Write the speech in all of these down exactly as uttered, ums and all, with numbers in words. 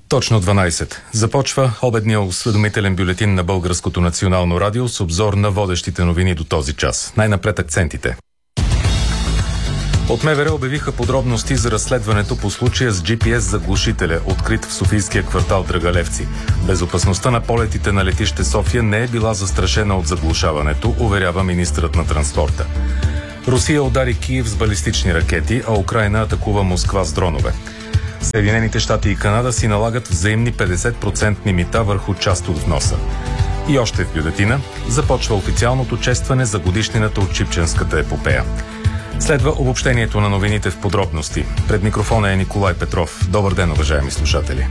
Точно дванайсет. Започва обедния осведомителен бюлетин на Българското национално радио с обзор на водещите новини до този час. Най-напред акцентите. От МВР обявиха подробности за разследването по случая с джи пи ес заглушителя, открит в софийския квартал Драгалевци. Безопасността на полетите на летище София не е била застрашена от заглушаването, уверява министърът на транспорта. Русия удари Киев с балистични ракети, а Украйна атакува Москва с дронове. Съединените щати и Канада си налагат взаимни петдесет процентни мита върху част от вноса. И още в бюлетина започва официалното честване за годишнината от Шипченската епопея. Следва обобщението на новините в подробности. Пред микрофона е Николай Петров. Добър ден, уважаеми слушатели.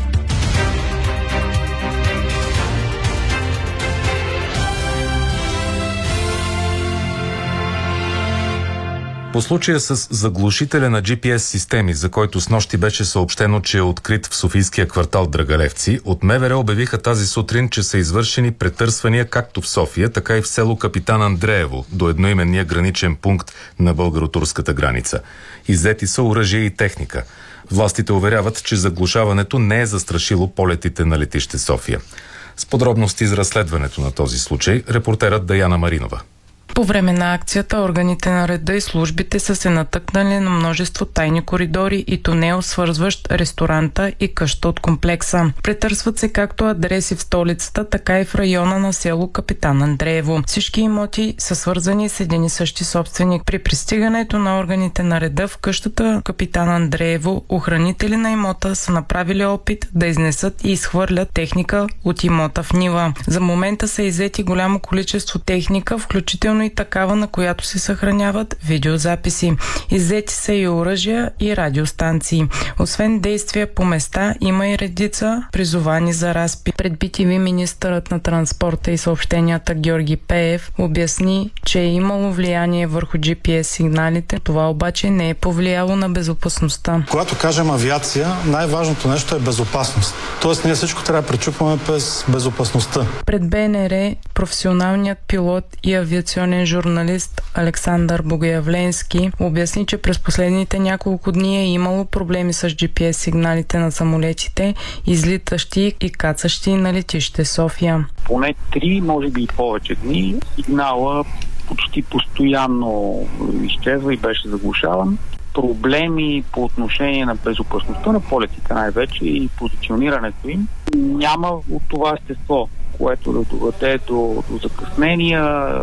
По случая с заглушителя на джи пи ес системи, за който снощи беше съобщено, че е открит в софийския квартал Драгалевци, от МВР обявиха тази сутрин, че са извършени претърсвания както в София, така и в село Капитан Андреево, до едноименния граничен пункт на българо-турската граница. Иззети са оръжие и техника. Властите уверяват, че заглушаването не е застрашило полетите на летище София. С подробности за разследването на този случай, репортерът Даяна Маринова. По време на акцията органите на реда и службите са се натъкнали на множество тайни коридори и тунел, свързващ ресторанта и къща от комплекса. Претърсват се както адреси в столицата, така и в района на село Капитан Андреево. Всички имоти са свързани с един и същи собственик. При пристигането на органите на реда в къщата Капитан Андреево, охранители на имота са направили опит да изнесат и изхвърлят техника от имота в нива. За момента са иззети голямо количество техника, включително и такава, на която се съхраняват видеозаписи. Иззети са и оръжия и радиостанции. Освен действия по места, има и редица призовани за разпит. Пред би ти ви министърът на транспорта и съобщенията Георги Пеев обясни, че е имало влияние върху джи пи ес сигналите. Това обаче не е повлияло на безопасността. Когато кажем авиация, най-важното нещо е безопасност. Тоест ние всичко трябва да пречупваме през безопасността. Пред Б Н Р професионалният пилот и авиационен журналист Александър Богоявленски обясни, че през последните няколко дни е имало проблеми с джи пи ес сигналите на самолетите, излитащи и кацащи на летище София. Поне три, може би и повече дни, сигнала почти постоянно изчезва и беше заглушаван. Проблеми по отношение на безопасността на полетите най-вече и позиционирането им няма от това естество, което да доведе до, до закъснения,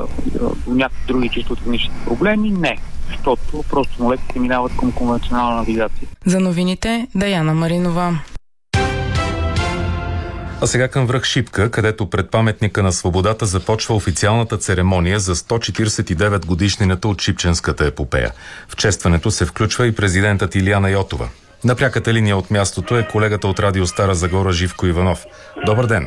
до някакви други чисто технически проблеми. Не, защото просто самолетите минават към конвенционална навигация. За новините Даяна Маринова. А сега към връх Шипка, където пред паметника на свободата започва официалната церемония за сто четиридесет и девет годишнината от Шипченската епопея. В честването се включва и президентът Илияна Йотова. На пряката линия от мястото е колегата от радио Стара Загора Живко Иванов. Добър ден!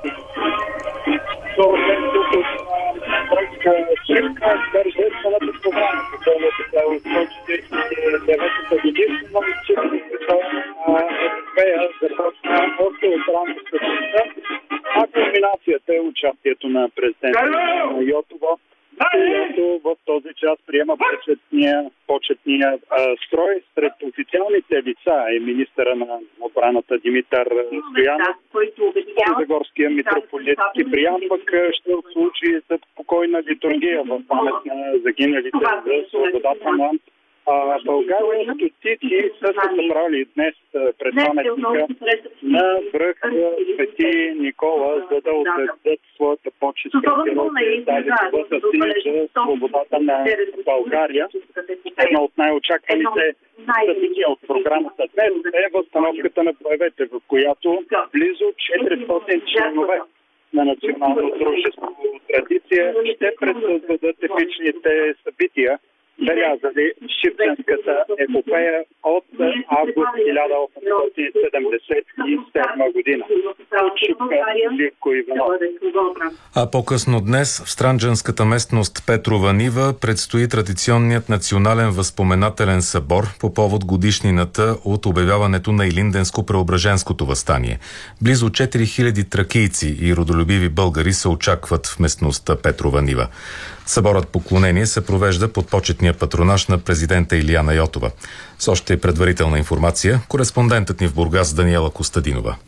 Добър ден, тук от Шипка, тържествената програма, която е от сто четиридесет и деветата годишнина от Шипченската епопея започна още от рано сутринта, а кулминацията е участието на президента Йотова, който в този час приема почетния, почетния а, строй. Сред официалните лица е министъра на отбраната Димитър Стоянов, Загорския митрополит Киприян пък ще отслужи за спокойна литургия в памет на загиналите за свободата на А, България стотици са се събрали днес пред паметника на връх Свети Никола, за да отдадат своята почет към героите и дали за свободата на България. Една от най-очакваните събития от програмата днес е възстановката на боевете, в която близо четиристотин членове на национално дружество традиция ще предсъздадат епичните събития, белязали Шипченската епопея от август хиляда осемстотин седемдесет и седма година. Шипка, Живко Иванов. А по-късно днес в странджанската местност Петрова нива предстои традиционният национален възпоменателен събор по повод годишнината от обявяването на Илинденско-Преображенското въстание. Близо четири хиляди тракийци и родолюбиви българи се очакват в местността Петрова нива. Съборът поклонение се провежда под почетния патронаж на президента Илияна Йотова. С още предварителна информация, кореспондентът ни в Бургас Даниела Костадинова.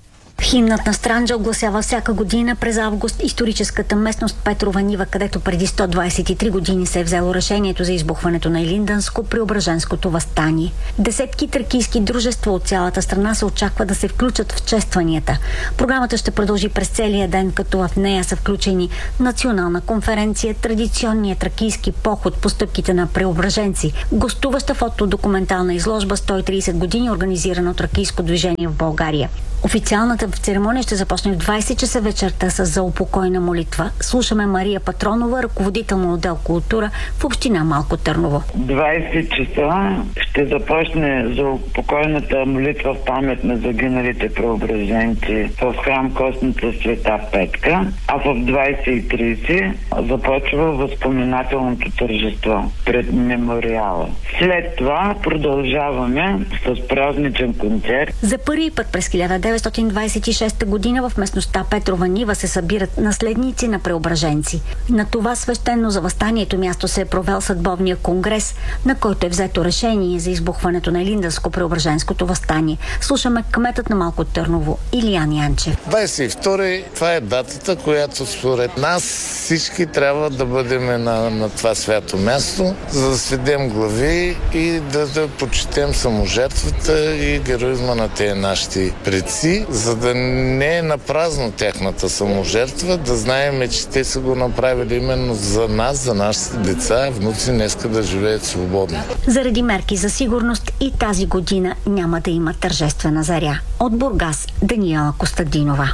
Химнът на Странджа огласява всяка година през август историческата местност Петрова нива, където преди сто двадесет и три години се е взело решението за избухването на Илинданско-Преображенското въстание. Десетки тракийски дружества от цялата страна се очаква да се включат в честванията. Програмата ще продължи през целия ден, като в нея са включени национална конференция, традиционния тракийски поход по стъпките на преображенци, гостуваща фотодокументална изложба сто и тридесет години, организирана от тракийско движение в България. Официалната церемония ще започне в двадесет часа вечерта с заупокойна молитва. Слушаме Мария Патронова, ръководител на отдел култура в община Малко Търново. двадесет часа ще започне заупокойната молитва в памет на загиналите преображенци в храм Костница Света Петка, а в двадесет и тридесет започва възпоминателното тържество пред мемориала. След това продължаваме с празничен концерт. За първи път през хиляда деветстотин двадесет и шеста година в местността Петрова нива се събират наследници на преображенци. На това свещено за въстанието място се е провел съдбовния конгрес, на който е взето решение за избухването на Илинданско-Преображенското въстание. Слушаме кметът на Малко Търново Илиян Янчев. двадесет и втори това е датата, която според нас всички трябва да бъдем на, на това свято място, за да сведем глави и да, да почетем саможертвата и героизма на тези нашите предци, за да не е напразно тяхната саможертва, да знаем, че те са го направили именно за нас, за нашите деца, внуци днеска да живеят свободно. Заради мерки за сигурност и тази година няма да има тържествена заря. От Бургас, Даниела Костадинова.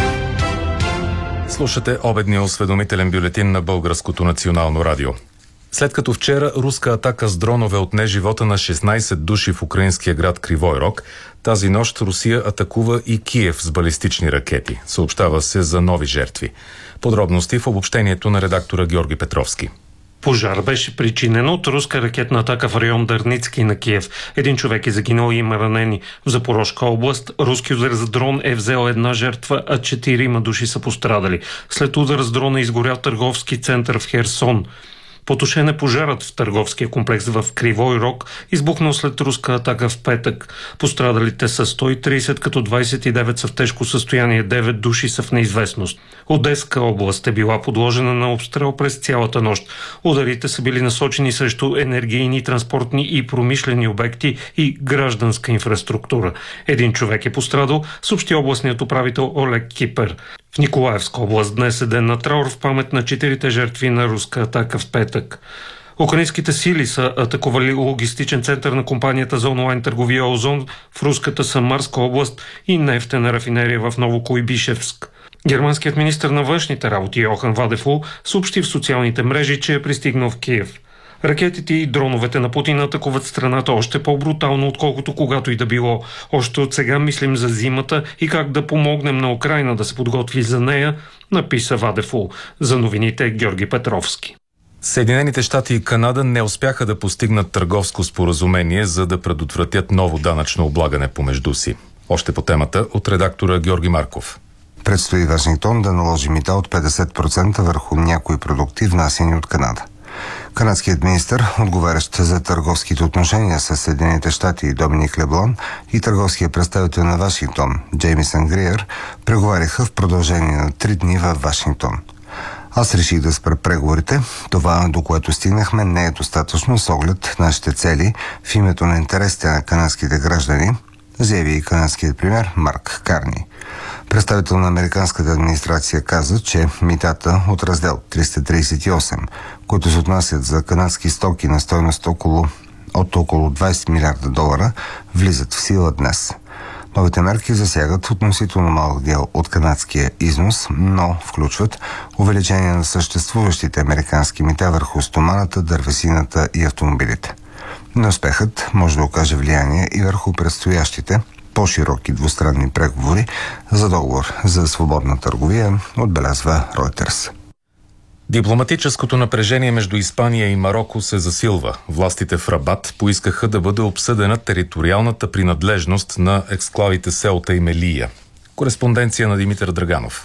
Слушате обедния осведомителен бюлетин на Българското национално радио. След като вчера руска атака с дронове отне живота на шестнадесет души в украинския град Кривой Рог, тази нощ Русия атакува и Киев с балистични ракети. Съобщава се за нови жертви. Подробности в обобщението на редактора Георги Петровски. Пожар беше причинен от руска ракетна атака в район Дърницки на Киев. Един човек е загинал и има ранени. В Запорожка област руски удар с дрон е взел една жертва, а четирима души са пострадали. След удар с дрона изгоря търговски център в Херсон. Потушен е пожарът в търговския комплекс в Кривой Рог, избухнал след руска атака в петък. Пострадалите са сто и тридесет, като двадесет и девет са в тежко състояние, девет души са в неизвестност. Одеска област е била подложена на обстрел през цялата нощ. Ударите са били насочени срещу енергийни, транспортни и промишлени обекти и гражданска инфраструктура. Един човек е пострадал, съобщи областният управител Олег Кипер. В Николаевска област днес е ден на траур в памет на четирите жертви на руска атака в петък. Украинските сили са атакували логистичен център на компанията за онлайн търговия Озон в руската Самарска област и нефтена рафинерия в Новокуйбишевск. Германският министър на външните работи Йохан Вадефул съобщи в социалните мрежи, че е пристигнал в Киев. Ракетите и дроновете на Путин атакуват страната още по-брутално, отколкото когато и да било. Още от сега мислим за зимата и как да помогнем на Украйна да се подготви за нея, написа Вадефул. За новините Георги Петровски. Съединените щати и Канада не успяха да постигнат търговско споразумение, за да предотвратят ново данъчно облагане помежду си. Още по темата от редактора Георги Марков. Предстои Вашингтон да наложи мита от петдесет процента върху някои продукти, внасяни от Канада. Канадският министър, отговарящ за търговските отношения с Съединените щати Доминик Леблон и търговския представител на Вашингтон Джеймисън Гриер преговаряха в продължение на три дни в Вашингтон. Аз реших да спра преговорите. Това, до което стигнахме, не е достатъчно с оглед нашите цели в името на интересите на канадските граждани, заяви и канадският премиер Марк Карни. Представител на американската администрация каза, че митата от раздел триста тридесет и осем, които се отнасят за канадски стоки на стойност около, от около двадесет милиарда долара, влизат в сила днес. Новите мерки засягат относително малък дял от канадския износ, но включват увеличение на съществуващите американски мита върху стоманата, дървесината и автомобилите. Неуспехът може да окаже влияние и върху предстоящите по-широки двустранни преговори за договор за свободна търговия, отбелязва Reuters. Дипломатическото напрежение между Испания и Мароко се засилва. Властите в Рабат поискаха да бъде обсъдена териториалната принадлежност на ексклавите Селта и Мелия. Кореспонденция на Димитър Драганов.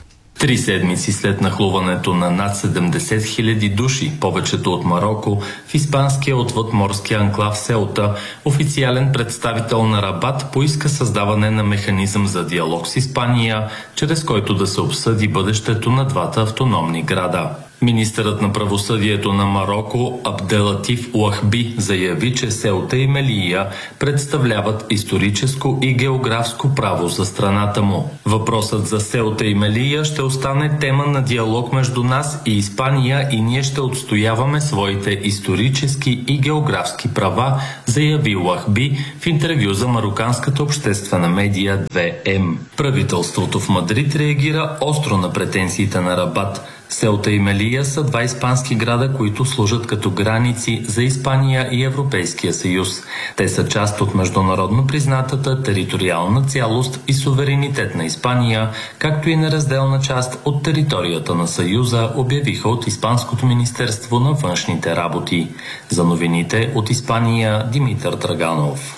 Три седмици след нахлуването на над седемдесет хиляди души, повечето от Мароко, в испанския отвъдморски анклав Сеута, официален представител на Рабат поиска създаване на механизъм за диалог с Испания, чрез който да се обсъди бъдещето на двата автономни града. Министърът на правосъдието на Мароко Абделатиф Уахби заяви, че Сеута и Мелия представляват историческо и географско право за страната му. Въпросът за Сеута и Мелия ще остане тема на диалог между нас и Испания и ние ще отстояваме своите исторически и географски права, заяви Уахби в интервю за мароканската обществена медия две ем. Правителството в Мадрид реагира остро на претенциите на Рабат. Сеута и Мелия са два испански града, които служат като граници за Испания и Европейския съюз. Те са част от международно признатата териториална цялост и суверенитет на Испания, както и неразделна част от територията на Съюза, обявиха от Испанското министерство на външните работи. За новините от Испания, Димитър Драганов.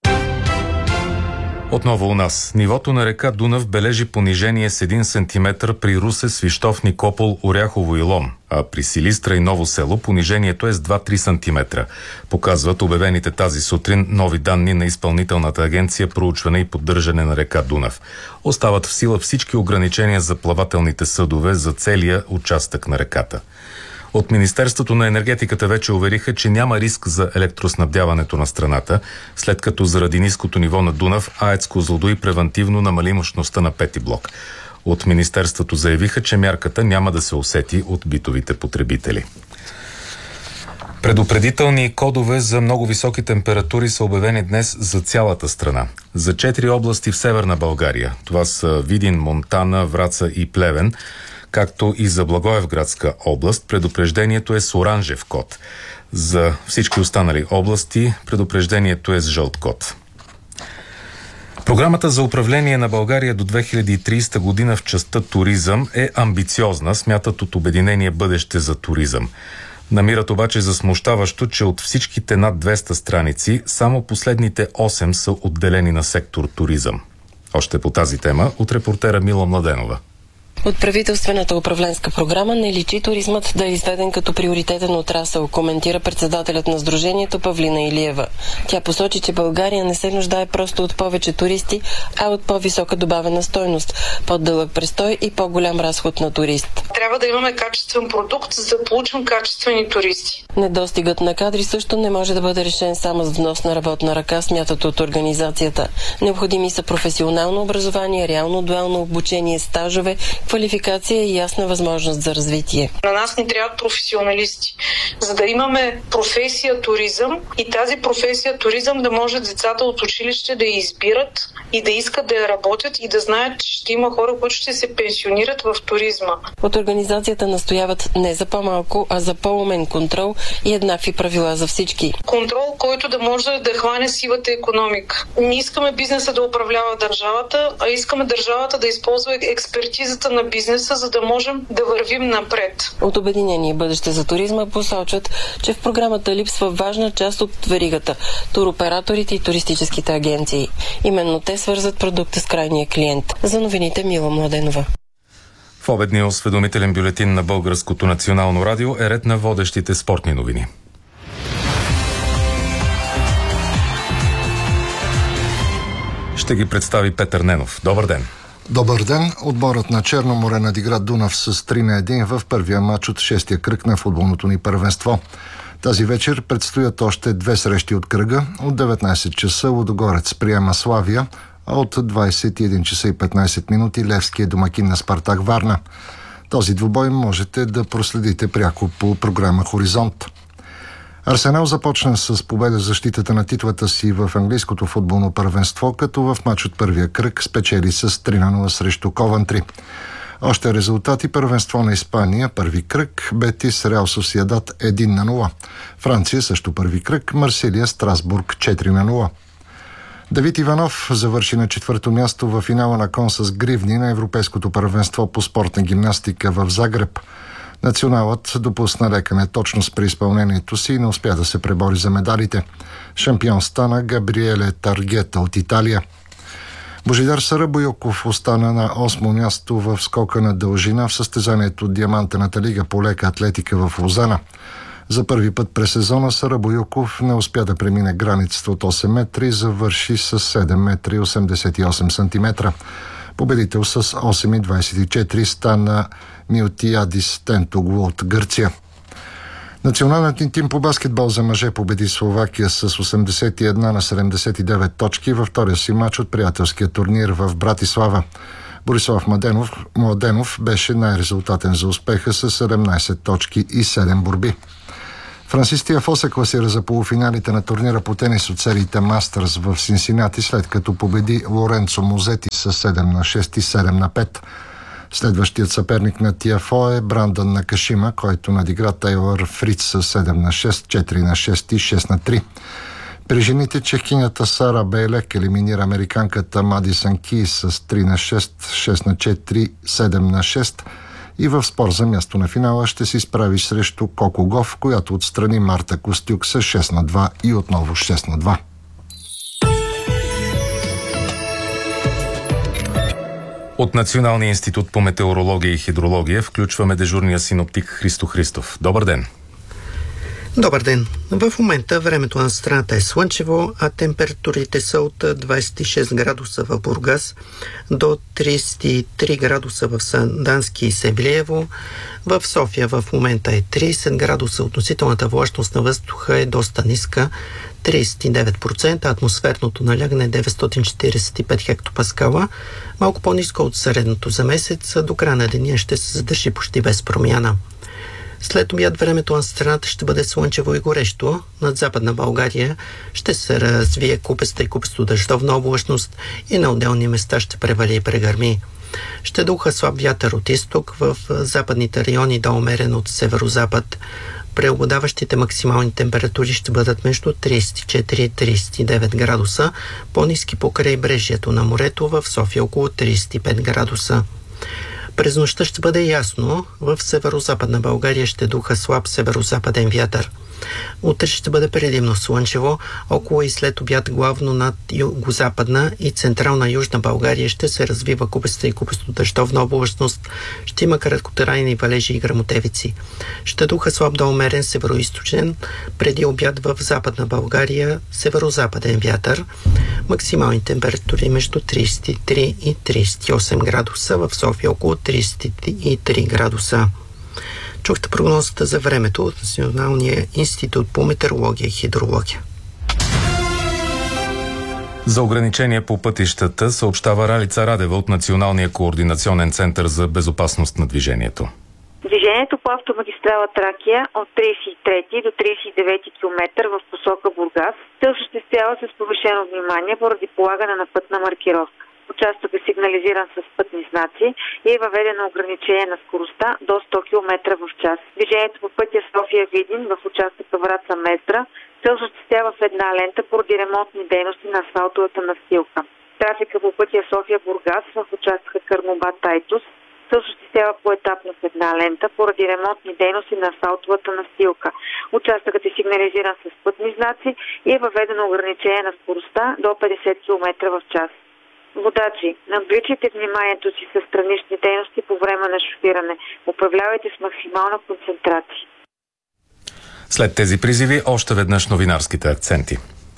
Отново у нас. Нивото на река Дунав бележи понижение с един сантиметър при Русе, Свищов, Никопол, Оряхово и Лом, а при Силистра и Ново село понижението е с два-три сантиметра. Показват обявените тази сутрин нови данни на Изпълнителната агенция проучване и поддържане на река Дунав. Остават в сила всички ограничения за плавателните съдове за целия участък на реката. От Министерството на енергетиката вече увериха, че няма риск за електроснабдяването на страната, след като заради ниското ниво на Дунав АЕЦ Козлодуй превантивно намали мощността на пети блок. От Министерството заявиха, че мярката няма да се усети от битовите потребители. Предупредителни кодове за много високи температури са обявени днес за цялата страна. За четири области в Северна България, това са Видин, Монтана, Враца и Плевен, както и за Благоевградска област, предупреждението е с оранжев код. За всички останали области предупреждението е с жълт код. Програмата за управление на България до две хиляди и тридесета година в частта туризъм е амбициозна, смятат от Обединение Бъдеще за туризъм. Намират обаче за смущаващо, че от всичките над двеста страници, само последните осем са отделени на сектор туризъм. Още по тази тема от репортера Мила Младенова. От правителствената управленска програма не личи туризмът да е изведен като приоритетен отрасъл, коментира председателят на Сдружението Павлина Илиева. Тя посочи, че България не се нуждае просто от повече туристи, а от по-висока добавена стойност, по-дълъг престой и по-голям разход на турист. Трябва да имаме качествен продукт, за да получим качествени туристи. Недостигът на кадри също не може да бъде решен само с внос на работна ръка, смятат от организацията. Необходими са професионално образование, реално дуално обучение, стажове, квалификация и ясна възможност за развитие. На нас ни трябват професионалисти, за да имаме професия туризъм и тази професия туризъм да може децата от училище да я избират и да искат да я работят и да знаят, че ще има хора, които ще се пенсионират в туризма. От организацията настояват не за по-малко, а за по-умен контрол и еднакви правила за всички. Контрол, който да може да хване сивата икономика. Не искаме бизнеса да управлява държавата, а искаме държавата да използва експертизата на бизнеса, за да можем да вървим напред. От Обединение Бъдеще за туризма посочват, че в програмата липсва важна част от веригата – туроператорите и туристическите агенции. Именно те свързват продукта с крайния клиент. За новините Мила Младенова. В обедния осведомителен бюлетин на Българското национално радио е ред на водещите спортни новини. Ще ги представи Петър Ненов. Добър ден! Добър ден! Отборът на Черно море надигра Дунав с три на един в първия матч от шестия кръг на футболното ни първенство. Тази вечер предстоят още две срещи от кръга. От деветнайсет часа Лудогорец приема Славия, а от двайсет и един часа и петнайсет минути Левски е домакин на Спартак Варна. Този двубой можете да проследите пряко по програма Хоризонт. Арсенал започна с победа в защитата на титлата си в английското футболно първенство, като в мач от първия кръг спечели с три на нула срещу Ковантри. Още резултати: първенство на Испания, първи кръг, Бетис, Реал Сосиедад един на нула. Франция също първи кръг, Марсилия, Страсбург четири на нула. Давид Иванов завърши на четвърто място в финала на кон с гривни на Европейското първенство по спортна гимнастика в Загреб. Националът допусна лека неточност при изпълнението си и не успя да се пребори за медалите. Шампион стана Габриеле Таргета от Италия. Божидар Сарабойоков остана на осмо място в скока на дължина в състезанието Диамантената лига по лека атлетика в Лозана. За първи път през сезона Сарабойоков не успя да премине границата от осем метра и завърши с седем метра и осемдесет и осем сантиметра. Победител с осем метра и двадесет и четири стана Милтиадис Тентоглу от Гърция. Националният ни тим по баскетбол за мъже победи Словакия с осемдесет и една на седемдесет и девет точки във втория си матч от приятелския турнир в Братислава. Борислав Младенов, Младенов беше най-резултатен за успеха с седемнадесет точки и седем борби. Франсис Тиафо се класира за полуфиналите на турнира по тенис от сериите Мастърс в Синсинати, след като победи Лоренцо Мозети с седем на шест и седем на пет. Следващият съперник на Тиафо е Брандан Накашима, който надигра Тейлър Фриц с седем на шест, четири на шест и шест на три. При жените чехинята Сара Бейлек елиминира американката Мадисън Ки с три на шест, шест на четири, седем на шест и в спор за място на финала ще се изправи срещу Коко Гоф, която отстрани Марта Костюк с шест на два и отново шест на два. От Националния институт по метеорология и хидрология включваме дежурния синоптик Христо Христов. Добър ден! Добър ден! В момента времето на страната е слънчево, а температурите са от двадесет и шест градуса в Бургас до тридесет и три градуса в Сандански и Севлиево. В София в момента е тридесет градуса, относителната влажност на въздуха е доста ниска, тридесет и девет процента, атмосферното налягане е деветстотин четиридесет и пет хектопаскала, малко по-ниско от средното за месец, до края на деня ще се задържи почти без промяна. След обяд времето на страната ще бъде слънчево и горещо. Над Западна България ще се развие купеста и купесто дъждовна облачност и на отделни места ще превали и прегърми. Ще духа слаб вятър от изток, в западните райони да умерен от северозапад. Преобладаващите максимални температури ще бъдат между тридесет и четири и тридесет и девет градуса, по-ниски по крайбрежието на морето, в София около тридесет и пет градуса. През нощта ще бъде ясно, в северо-западна България ще духа слаб северо-западен вятър. Утре ще бъде предимно слънчево, около и след обяд главно над югозападна и централна южна България ще се развива купеста и купесто дъждовна облачност, ще има краткотрайни валежи и гръмотевици. Ще духа слаб до умерен североизточен, преди обяд в Западна България северо-западен вятър, максимални температури между тридесет и три и тридесет и осем градуса, в София около тридесет и три градуса. Чухте прогнозата за времето от Националния институт по метеорология и хидрология. За ограничение по пътищата съобщава Ралица Радева от Националния координационен център за безопасност на движението. Движението по автомагистрала Тракия от тридесет и трети до тридесет и девети километър в посока Бургас се осъществява с повишено внимание поради полагане на пътна маркировка. Участъкът е сигнализиран с пътни знаци и е въведено ограничение на скоростта до сто километра в час. Движението по пътя София-Видин в участъка Враца-Мездра се осъществява в една лента поради ремонтни дейности на асфалтовата настилка. Трафика по пътя София-Бургас в участъка Карнобат-Айтос се осъществява поетапно в една лента поради ремонтни дейности на асфалтовата настилка. Участъкът е сигнализиран с пътни знаци и е въведено ограничение на скоростта до петдесет километра в час. Водачи, набличайте вниманието си с странични дейности по време на шофиране. Управлявайте с максимална концентрация. След тези призиви, още веднъж новинарските акценти.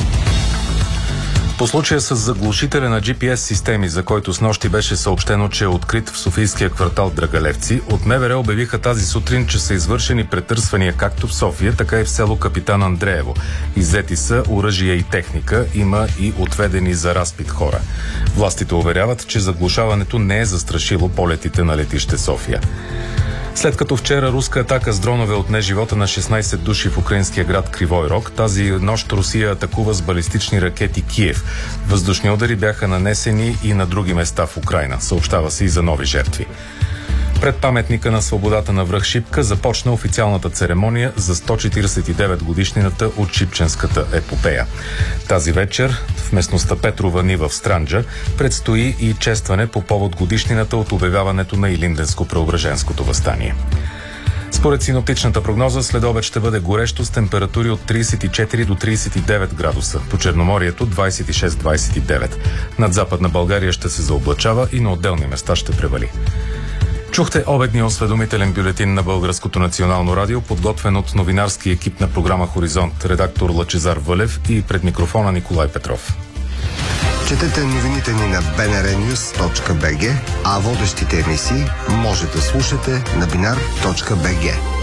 По случая с заглушителя на джи пи ес системи, за който снощи беше съобщено, че е открит в софийския квартал Драгалевци, от МВР обявиха тази сутрин, че са извършени претърсвания както в София, така и в село Капитан Андреево. Иззети са оръжия и техника, има и отведени за разпит хора. Властите уверяват, че заглушаването не е застрашило полетите на летище София. След като вчера руска атака с дронове отне живота на шестнадесет души в украинския град Кривой Рог, тази нощ Русия атакува с балистични ракети Киев. Въздушни удари бяха нанесени и на други места в Украйна. Съобщава се и за нови жертви. Пред паметника на свободата на връх Шипка започна официалната церемония за сто четиридесет и девет годишнината от Шипченската епопея. Тази вечер в местността Петрова нива в Странджа предстои и честване по повод годишнината от обявяването на Илинденско-Преображенското въстание. Според синоптичната прогноза, след обед ще бъде горещо с температури от тридесет и четири до тридесет и девет градуса. По Черноморието двадесет и шест до двадесет и девет. Над Западна България ще се заоблачава и на отделни места ще превали. Чухте обедния осведомителен бюлетин на Българското национално радио, подготвен от новинарски екип на програма Хоризонт, редактор Лъчезар Вълев и пред микрофона Николай Петров. Четете новините ни на би ен ар нюз точка би джи, а водещите емисии може да слушате на бинар точка би джи.